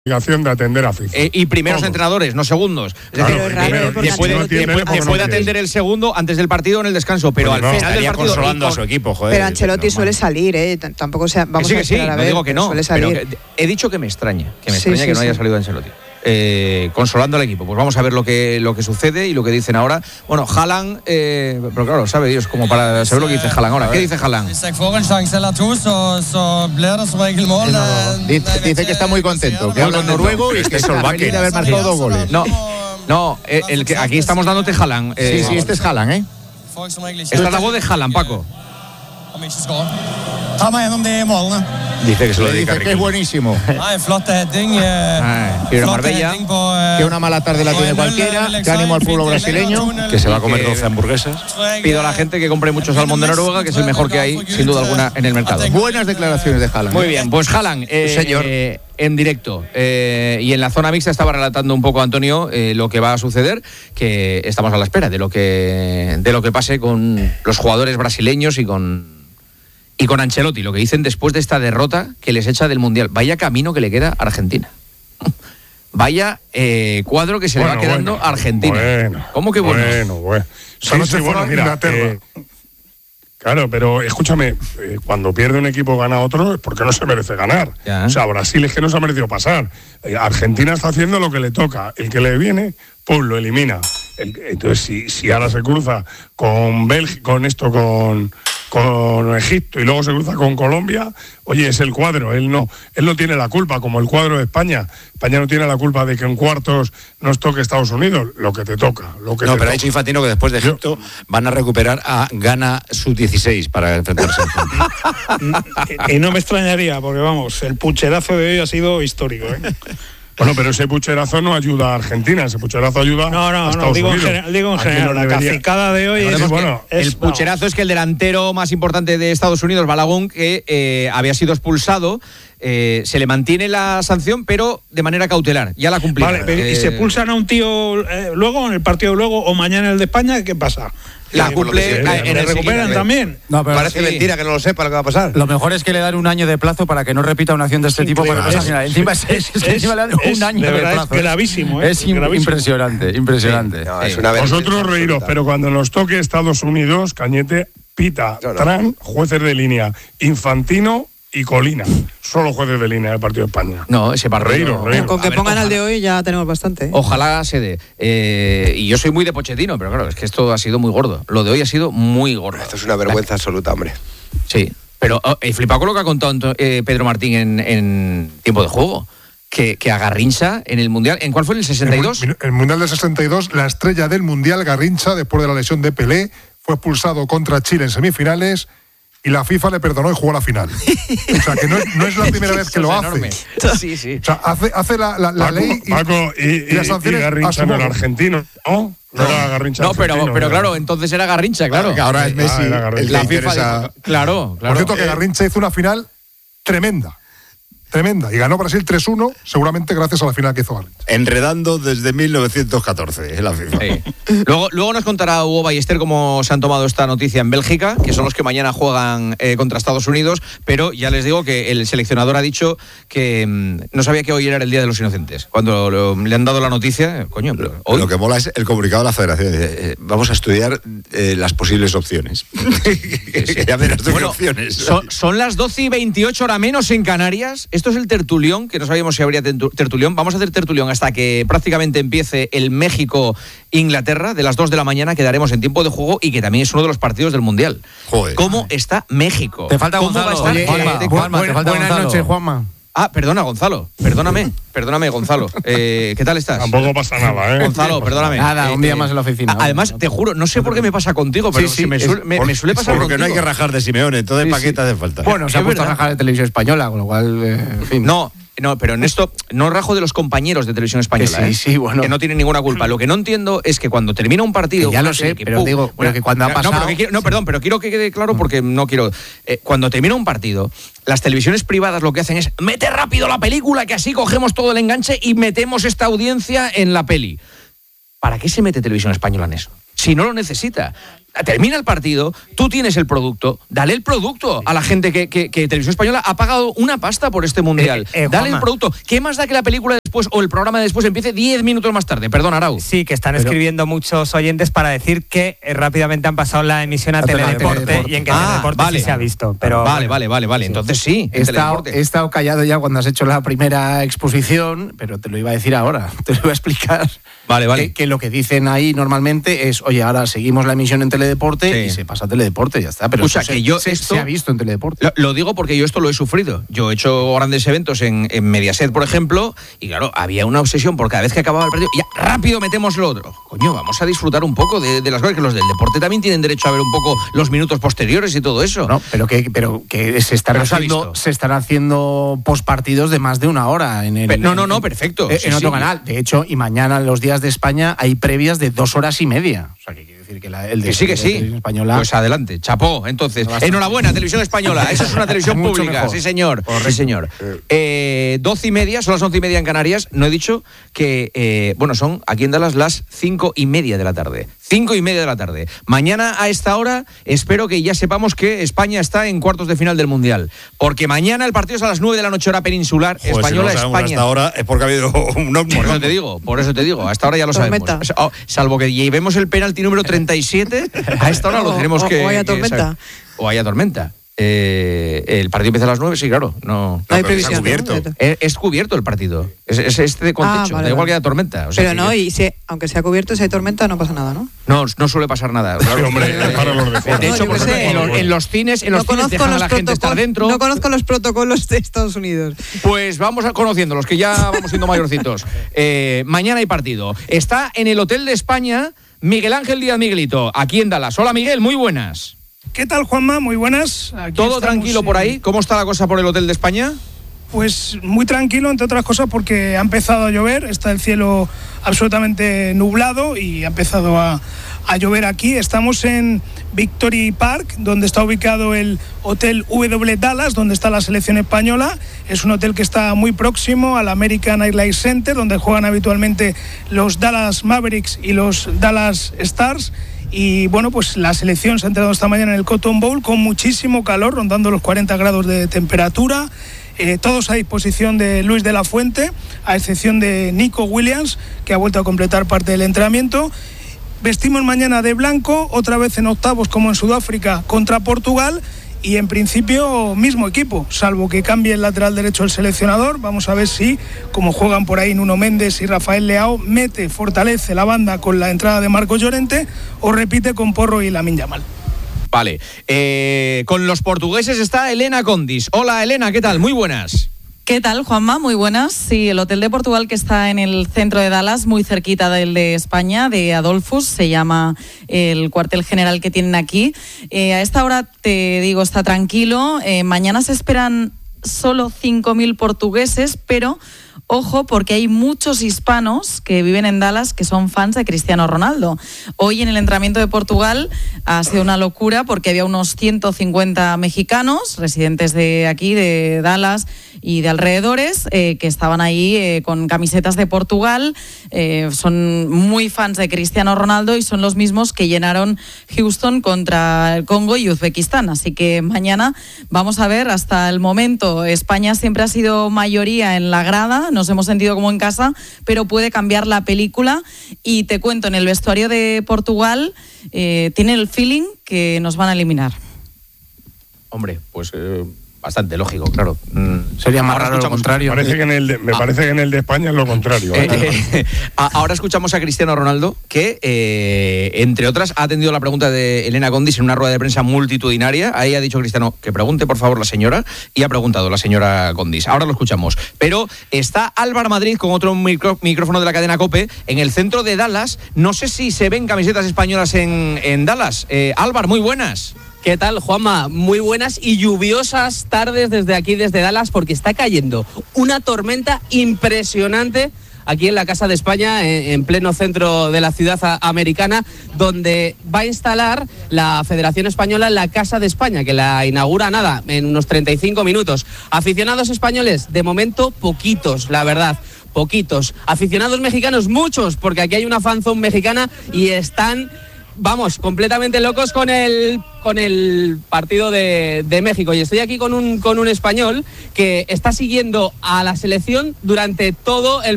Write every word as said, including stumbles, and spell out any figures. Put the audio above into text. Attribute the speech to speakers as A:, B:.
A: obligación de atender a FIFA.
B: Eh, y primeros Todos. entrenadores, no segundos. Es
A: claro,
B: decir,
A: raro,
B: primero, te puede,
A: no tiene,
B: te puede, puede atender el segundo antes del partido o en el descanso, pero
C: bueno,
B: al
C: no,
B: final del partido
C: consolando con, a su equipo, joder.
D: Pero Ancelotti no, suele salir, eh, tampoco sea, vamos
B: sí,
D: a
B: que sí,
D: a
B: no
D: ver,
B: digo que no,
D: suele salir.
B: pero que, he dicho que me extraña, que me
D: sí,
B: extraña
D: sí,
B: que no
D: sí.
B: haya salido Ancelotti. Eh, consolando al equipo. Pues vamos a ver lo que lo que sucede y lo que dicen ahora. Bueno, Haaland, eh, pero claro, sabe Dios como para saber lo que dice Haaland ahora. ¿Qué dice Haaland?
C: Dice, dice que está muy contento, que habla en noruego y que es feliz de haber marcado dos goles.
B: No, no, el, el que aquí estamos dándote Haaland. Eh,
C: sí, sí, este es Haaland, ¿eh?
B: Esta es la voz de Haaland, Paco.
C: Dice que se lo dedica, dice que es buenísimo.
B: Quiero Marbella.
C: Que una mala tarde la tiene cualquiera. Que ánimo al pueblo brasileño.
E: Que se va a comer doce hamburguesas.
B: Pido a la gente que compre mucho salmón de Noruega, que es el mejor que hay, sin duda alguna, en el mercado.
C: Buenas declaraciones de Haaland.
B: Muy bien, pues Haaland, eh, señor. Eh, en directo. Eh, y en la zona mixta estaba relatando un poco, Antonio, eh, lo que va a suceder, que estamos a la espera de lo que, de lo que pase con los jugadores brasileños y con... Y con Ancelotti, lo que dicen después de esta derrota que les echa del Mundial. Vaya camino que le queda a Argentina. Vaya eh, cuadro que se bueno, le va quedando
A: bueno,
B: a Argentina.
A: Bueno,
B: ¿Cómo que bueno?
A: Bueno, bueno.
F: Sí, sí, bueno, mira, Inglaterra. Eh,
A: claro, pero escúchame, eh, cuando pierde un equipo gana otro, es porque no se merece ganar. Ya. O sea, Brasil es que no se ha merecido pasar. Eh, Argentina está haciendo lo que le toca. El que le viene, pum, lo elimina. El, entonces, si, si ahora se cruza con Bélgica, con esto, con... con Egipto y luego se cruza con Colombia, oye, es el cuadro, él no él no tiene la culpa, como el cuadro de España. España no tiene la culpa de que en cuartos nos toque Estados Unidos, lo que te toca. Lo que
E: no,
A: te
E: pero
A: toca.
E: ha dicho Infantino que después de Egipto Yo... van a recuperar a Ghana sub dieciséis para enfrentarse.
F: Y no me extrañaría, porque vamos, el pucherazo de hoy ha sido histórico, ¿eh?
A: Bueno, pero ese pucherazo no ayuda a Argentina, ese pucherazo ayuda
F: no, no,
A: a Estados
F: no, digo
A: Unidos.
F: En general, digo en general, la debería... cacicada de hoy es,
B: bueno, es, el pucherazo no. es que el delantero más importante de Estados Unidos, Balogun, que eh, había sido expulsado, eh, se le mantiene la sanción, pero de manera cautelar, ya la cumplió.
F: Vale, eh, y se expulsan a un tío eh, luego, en el partido de luego, o mañana en el de España, ¿qué pasa?
B: La sí, cumple, la,
F: en el recuperan siguiente. También.
C: No, pero
E: parece sí. mentira que no lo sepa lo que va a pasar.
C: Lo mejor es que le dan un año de plazo para que no repita una acción de este tipo. Porque es, es, encima es, es, es, encima le dan
F: es,
C: un año de,
F: de
C: plazo.
F: Es gravísimo. ¿eh?
C: Es gravísimo. impresionante, impresionante. Sí.
A: No, es una Vosotros reíros, pero cuando nos toque Estados Unidos, Cañete, Pita, no, no. Tran, jueces de línea, Infantino y Colina. Solo jueces de línea del partido de España.
B: No, ese partido.
D: No. Con que ver, pongan ojalá. Al de hoy ya tenemos bastante. ¿eh?
B: Ojalá se dé. Eh, y yo soy muy de Pochettino, pero claro, es que esto ha sido muy gordo. Lo de hoy ha sido muy gordo.
G: Esto es una vergüenza absoluta, hombre.
B: Sí, pero oh, he flipado con lo que ha contado eh, Pedro Martín en, en tiempo de juego. Que, que a Garrincha en el Mundial, ¿en cuál fue? ¿En el sesenta y dos?
F: El, el Mundial del sesenta y dos, la estrella del Mundial, Garrincha, después de la lesión de Pelé, fue expulsado contra Chile en semifinales. Y la FIFA le perdonó y jugó la final. O sea, que no es, no es la primera vez que lo hace.
B: Enorme. Sí, sí.
F: O sea, hace, hace la, la, la
A: Paco,
F: ley y,
A: Paco, y, y,
F: y las sanciones
A: y Garrincha no era argentino, ¿no? No, no era Garrincha.
B: No, pero, pero claro, entonces era Garrincha, claro.
C: Que ahora es Messi.
A: Ah,
C: el
B: la
C: que
B: FIFA
C: esa...
B: dijo, claro, claro.
F: Por cierto, que Garrincha hizo una final tremenda. Tremenda. Y ganó Brasil tres uno, seguramente gracias a la final que hizo Garrincha.
E: Enredando desde mil novecientos catorce en la FIFA.
B: Sí. Luego, luego nos contará Hugo Ballester cómo se han tomado esta noticia en Bélgica, que son los que mañana juegan eh, contra Estados Unidos, pero ya les digo que el seleccionador ha dicho que mmm, no sabía que hoy era el Día de los Inocentes. Cuando lo, le han dado la noticia, coño, pero hoy...
E: Lo que mola es el comunicado de la Federación. Eh, vamos a estudiar eh, las posibles opciones.
B: Sí.
E: Ya verás
B: bueno,
E: opciones.
B: Son, son las doce y veintiocho, hora menos en Canarias. Esto es el tertulión, que no sabíamos si habría tertulión. Vamos a hacer tertulión hasta que prácticamente empiece el México-Inglaterra. De las dos de la mañana quedaremos en tiempo de juego y que también es uno de los partidos del Mundial.
E: Joder.
B: ¿Cómo está México?
C: Te falta
B: ¿Cómo
C: Gonzalo.
B: va a estar?
C: Oye, Juanma,
B: eh,
C: Juanma,
B: buena,
C: te falta
B: buenas
C: Gonzalo.
B: noches,
C: Juanma.
B: Ah, perdona, Gonzalo. Perdóname. Perdóname, Gonzalo. Eh, ¿Qué tal estás?
A: Tampoco pasa nada, ¿eh?
B: Gonzalo, perdóname.
C: Nada,
B: eh,
C: un día
B: eh,
C: más en la oficina.
B: Además, te juro, no sé por qué me pasa contigo, pero sí, sí, me, suele, me,
E: por,
B: me suele pasar
E: porque
B: contigo.
E: Porque no hay que rajar de Simeone, entonces
B: sí,
E: ¿para qué
B: sí.
E: te hace falta?
C: Bueno, se ha puesto a rajar de Televisión Española, con lo cual, eh, en fin.
B: No, no, pero en esto no rajo de los compañeros de Televisión Española,
C: que sí,
B: ¿eh?
C: sí, bueno.
B: Que no tienen ninguna culpa. Lo que no entiendo es que cuando termina un partido...
C: Que ya lo sé,
B: que,
C: pero
B: pum,
C: digo,
B: bueno,
C: pero que cuando ha pasado...
B: No, pero que quiero, no, perdón, pero quiero que quede claro porque no quiero... Eh, cuando termina un partido, las televisiones privadas lo que hacen es mete rápido la película, que así cogemos todo el enganche y metemos esta audiencia en la peli. ¿Para qué se mete Televisión Española en eso? Si no lo necesita. termina el partido, tú tienes el producto, dale el producto a la gente que, que, que Televisión Española ha pagado una pasta por este Mundial. Eh, eh, dale Juanma. el producto. ¿Qué más da que la película después o el programa de después empiece diez minutos más tarde? Perdón, Arau.
G: Sí, que están
B: Pero...
G: escribiendo muchos oyentes para decir que eh, rápidamente han pasado la emisión a, a Teledeporte, Teledeporte y en que ah, Teledeporte vale. sí se ha visto. Pero,
B: vale, vale, vale, vale. Entonces sí.
C: He estado, he estado callado ya cuando has hecho la primera exposición, pero te lo iba a decir ahora. Te lo iba a explicar.
B: Vale, vale.
C: Que, que lo que dicen ahí normalmente es, oye, ahora seguimos la emisión en Teledeporte sí. y se pasa a Teledeporte, ya está. Pero
B: Escucha, que
C: se,
B: yo
C: se,
B: esto,
C: se ha visto en Teledeporte.
B: Lo, lo digo porque yo esto lo he sufrido. Yo he hecho grandes eventos en, en Mediaset, por ejemplo, y claro, había una obsesión por cada vez que acababa el partido, ya rápido metemos lo otro. Coño, vamos a disfrutar un poco de, de las cosas, que los del deporte también tienen derecho a ver un poco los minutos posteriores y todo eso.
C: No, pero que, pero que se están pero haciendo, se, se están haciendo postpartidos de más de una hora en el.
B: Pero, no, no, no,
C: en,
B: perfecto.
C: En,
B: sí,
C: en otro
B: sí.
C: canal. De hecho, y mañana en los días de España hay previas de dos horas y media. O sea, que quiere decir que la, el de,
B: que sí, que
C: de
B: sí.
C: Televisión Española.
B: Pues adelante, chapó. Entonces, enhorabuena, Televisión Española. Esa es una televisión pública. Mejor. Sí, señor. Correcto. Sí, señor. Eh, doce y media, son las once y media en Canarias. No he dicho que, eh, bueno, son aquí en Dallas las cinco y media de la tarde. Cinco y media de la tarde. Mañana a esta hora espero que ya sepamos que España está en cuartos de final del Mundial. Porque mañana el partido es a las nueve de la noche hora peninsular.
E: Joder,
B: Española,
E: si no
B: España.
E: Hasta ahora es porque ha habido un ovni.
B: Por eso te digo, por eso te digo. Hasta ahora ya lo sabemos. Oh, salvo que llevemos el penalti número treinta y siete, a esta hora lo tenemos
D: o,
B: que.
D: O haya tormenta.
B: Que, o haya tormenta. Eh, el partido empieza a las nueve, sí, claro. No,
D: no hay previsión.
E: Está cubierto.
B: Es, es cubierto el partido. Es, es este con
D: ah,
B: techo.
D: Vale,
B: da igual
D: vale.
B: que haya tormenta. O sea,
D: pero no,
B: que,
D: y si, aunque sea cubierto, si hay tormenta, no pasa nada, ¿no?
B: No, no suele pasar nada.
A: Claro, sí, hombre, para los de fuera.
B: De hecho,
D: no,
B: por
D: sé,
B: sé, en, los, en los cines, en los
D: no
B: cines dejan a la gente estar dentro.
D: No conozco los protocolos de Estados Unidos.
B: Pues vamos a conociéndolos, que ya vamos siendo mayorcitos. Eh, mañana hay partido. Está en el Hotel de España Miguel Ángel Díaz Miguelito, aquí en Dallas. Hola, Miguel, muy buenas.
H: ¿Qué tal, Juanma? Muy buenas. Aquí
B: ¿Todo
H: estamos,
B: tranquilo por ahí? ¿Cómo está la cosa por el Hotel de España?
H: Pues muy tranquilo, entre otras cosas, porque ha empezado a llover, está el cielo absolutamente nublado y ha empezado a, a llover aquí. Estamos en Victory Park, donde está ubicado el Hotel W Dallas, donde está la selección española. Es un hotel que está muy próximo al American Airlines Center, donde juegan habitualmente los Dallas Mavericks y los Dallas Stars. Y bueno, pues la selección se ha entrenado esta mañana en el Cotton Bowl con muchísimo calor, rondando los cuarenta grados de temperatura. Eh, todos a disposición de Luis de la Fuente, a excepción de Nico Williams, que ha vuelto a completar parte del entrenamiento. Vestimos mañana de blanco, otra vez en octavos como en Sudáfrica contra Portugal. Y en principio mismo equipo, salvo que cambie el lateral derecho el seleccionador. Vamos a ver si, como juegan por ahí Nuno Méndez y Rafael Leao, mete, fortalece la banda con la entrada de Marcos Llorente o repite con Porro y Lamine Yamal.
B: Vale, eh, con los portugueses está Elena Condis. Hola Elena, ¿qué tal? Muy buenas.
I: ¿Qué tal, Juanma? Muy buenas. Sí, el Hotel de Portugal, que está en el centro de Dallas, muy cerquita del de España, de Adolphus, se llama el cuartel general que tienen aquí. Eh, a esta hora, te digo, está tranquilo. Eh, mañana se esperan solo cinco mil portugueses, pero ojo, porque hay muchos hispanos que viven en Dallas que son fans de Cristiano Ronaldo. Hoy en el entrenamiento de Portugal ha sido una locura porque había unos ciento cincuenta mexicanos, residentes de aquí, de Dallas y de alrededores, eh, que estaban ahí eh, con camisetas de Portugal. Eh, son muy fans de Cristiano Ronaldo y son los mismos que llenaron Houston contra el Congo y Uzbekistán. Así que mañana vamos a ver. Hasta el momento España siempre ha sido mayoría en la grada, nos hemos sentido como en casa, pero puede cambiar la película. Y te cuento, en el vestuario de Portugal eh, tiene el feeling que nos van a eliminar.
B: Hombre, pues eh, bastante lógico, claro. Mm.
C: Sería más raro lo contrario.
A: Me parece, que en el de, me ah. parece que en el de España es lo contrario. ¿eh?
B: Eh, eh, ahora escuchamos a Cristiano Ronaldo, que, eh, entre otras, ha atendido la pregunta de Elena Condis en una rueda de prensa multitudinaria. Ahí ha dicho Cristiano que pregunte, por favor, la señora, y ha preguntado la señora Condis. Ahora lo escuchamos. Pero está Álvaro Madrid con otro micro, micrófono de la cadena COPE en el centro de Dallas. No sé si se ven camisetas españolas en, en Dallas. Eh, Álvaro, muy buenas.
J: ¿Qué tal, Juanma? Muy buenas y lluviosas tardes desde aquí, desde Dallas, porque está cayendo una tormenta impresionante aquí en la Casa de España, en pleno centro de la ciudad americana, donde va a instalar la Federación Española la Casa de España, que la inaugura nada, en unos treinta y cinco minutos. Aficionados españoles, de momento poquitos, la verdad. Poquitos. Aficionados mexicanos, muchos, porque aquí hay una fanzone mexicana y están vamos, completamente locos con el con el partido de, de México. Y estoy aquí con un con un español que está siguiendo a la selección durante todo el